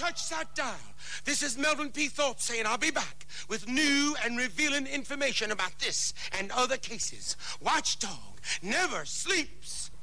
touch that dial. This is Melvin P. Thorpe saying I'll be back with new and revealing information about this and other cases. Watchdog never sleeps.